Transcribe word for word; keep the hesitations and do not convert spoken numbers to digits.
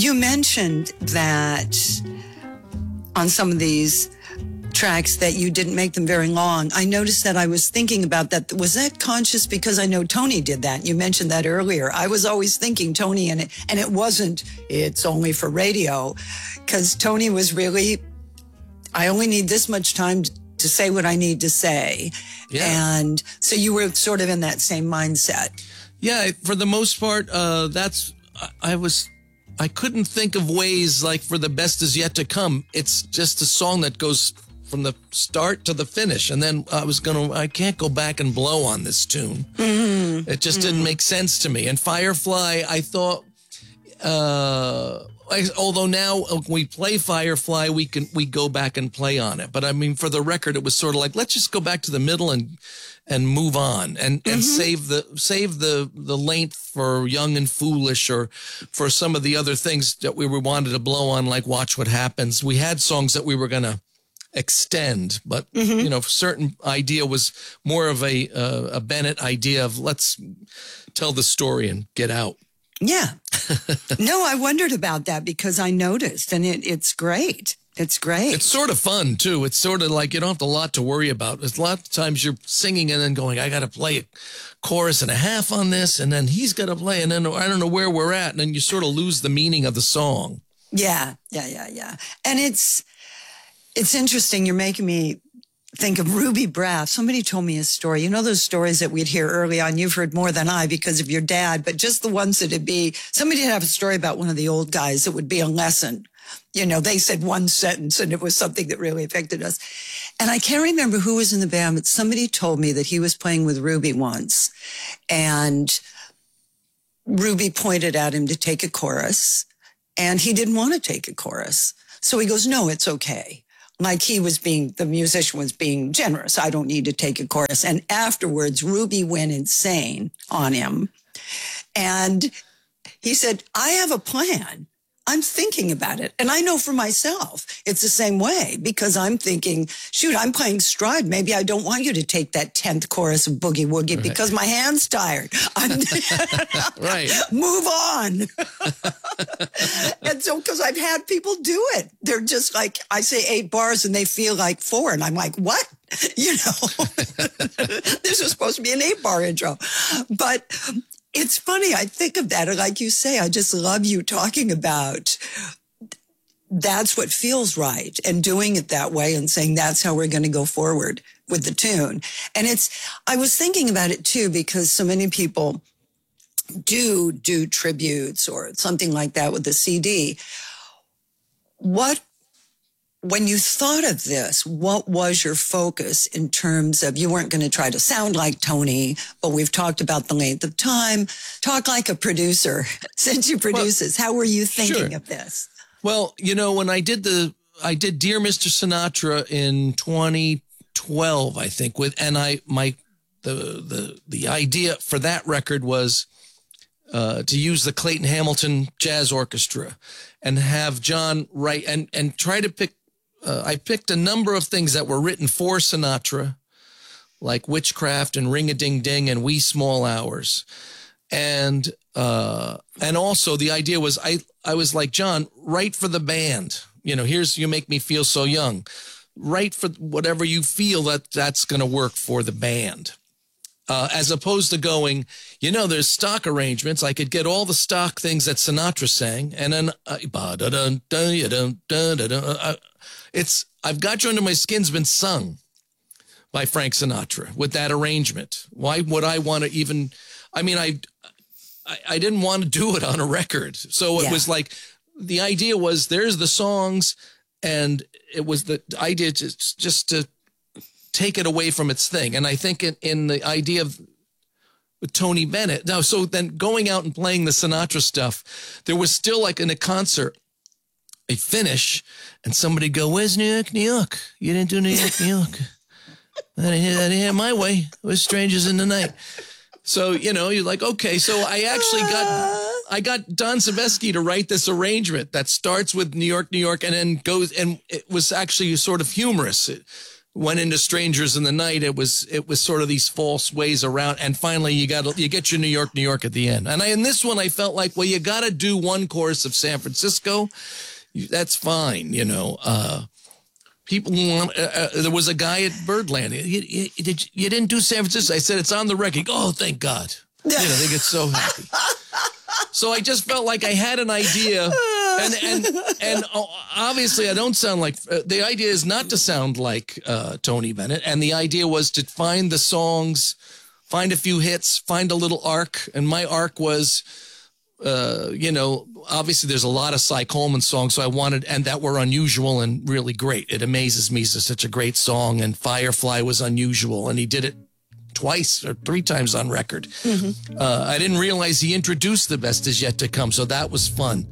You mentioned that on some of these tracks that you didn't make them very long. I noticed that I was thinking about that. Was that conscious? Because I know Tony did that. You mentioned that earlier. I was always thinking Tony, and it, and it wasn't, it's only for radio, because Tony was really, I only need this much time to say what I need to say. Yeah. And so you were sort of in that same mindset. Yeah, for the most part, uh, that's, I was, I couldn't think of ways like for The Best Is Yet to Come. It's just a song that goes from the start to the finish. And then I was going to, I can't go back and blow on this tune. Mm-hmm. It just mm-hmm. didn't make sense to me. And Firefly, I thought, uh, I, although now when we play Firefly, we can, we go back and play on it. But I mean, for the record, it was sort of like, let's just go back to the middle and, and move on and, mm-hmm. and save the, save the, the length for Young and Foolish or for some of the other things that we were wanted to blow on, like Watch What Happens. We had songs that we were going to extend, but mm-hmm. you know, certain idea was more of a, uh, a Bennett idea of let's tell the story and get out. Yeah. No, I wondered about that because I noticed, and it, it's great. It's great. It's sort of fun, too. It's sort of like you don't have a lot to worry about. There's a lot of times you're singing and then going, I got to play a chorus and a half on this, and then he's got to play, and then I don't know where we're at, and then you sort of lose the meaning of the song. Yeah, yeah, yeah, yeah. And it's it's interesting. You're making me think of Ruby Braff. Somebody told me a story. You know those stories that we'd hear early on? You've heard more than I because of your dad, but just the ones that it'd be, somebody did have a story about one of the old guys that would be a lesson. You know, they said one sentence and it was something that really affected us. And I can't remember who was in the band, but somebody told me that he was playing with Ruby once. And Ruby pointed at him to take a chorus. And he didn't want to take a chorus. So he goes, no, it's okay. Like he was being, the musician was being generous. I don't need to take a chorus. And afterwards, Ruby went insane on him. And he said, I have a plan. I'm thinking about it. And I know for myself, it's the same way because I'm thinking, shoot, I'm playing Stride. Maybe I don't want you to take that tenth chorus of Boogie Woogie right. because my hand's tired. I'm right. Move on. And so, because I've had people do it. They're just like, I say eight bars and they feel like four. And I'm like, what? You know, this was supposed to be an eight bar intro. But it's funny. I think of that. And like you say, I just love you talking about that's what feels right and doing it that way and saying that's how we're going to go forward with the tune. And it's, I was thinking about it too, because so many people do do tributes or something like that with the C D. What, when you thought of this, what was your focus in terms of, you weren't going to try to sound like Tony, but we've talked about the length of time. Talk like a producer since you produces. Well, how were you thinking sure. of this? Well, you know, when I did the, I did Dear Mister Sinatra in twenty twelve, I think, with, and I, my, the, the, the idea for that record was, uh, to use the Clayton Hamilton Jazz Orchestra and have John write and, and try to pick, uh, I picked a number of things that were written for Sinatra, like Witchcraft and Ring-a-Ding-Ding and Wee Small Hours. And, uh, and also the idea was I, I was like, John, write for the band. You know, here's You Make Me Feel So Young. Write for whatever you feel that that's going to work for the band. Uh, as opposed to going, you know, there's stock arrangements. I could get all the stock things that Sinatra sang. And then, uh, it's, I've Got You Under My Skin's been sung by Frank Sinatra with that arrangement. Why would I want to even, I mean, I, I, I didn't want to do it on a record. So it yeah. was like, the idea was there's the songs and it was the idea just, just to take it away from its thing. And I think in, in the idea of with Tony Bennett, now, so then going out and playing the Sinatra stuff, there was still like in a concert, a finish and somebody go, where's New York, New York? You didn't do New York, New York. I didn't hear that here my way. It was Strangers in the Night. So, you know, you're like, okay, so I actually got, I got Don Sebesky to write this arrangement that starts with New York, New York, and then goes, and it was actually sort of humorous. It, went into Strangers in the Night, it was it was sort of these false ways around, and finally you got you get your New York, New York at the end. And I, in this one, I felt like, well, you got to do one chorus of San Francisco. That's fine, you know. Uh, people want. Uh, uh, there was a guy at Birdland. You, you, you, you didn't do San Francisco. I said it's on the record. Oh, thank God. You know, they get so happy. So I just felt like I had an idea, and and and obviously I don't sound like, uh, the idea is not to sound like uh, Tony Bennett, and the idea was to find the songs, find a few hits, find a little arc, and my arc was, uh, you know, obviously there's a lot of Cy Coleman songs, so I wanted, and that were unusual and really great. It Amazes Me is such a great song, and Firefly was unusual, and he did it twice or three times on record. Mm-hmm. Uh, I didn't realize he introduced The Best Is Yet to Come, so that was fun.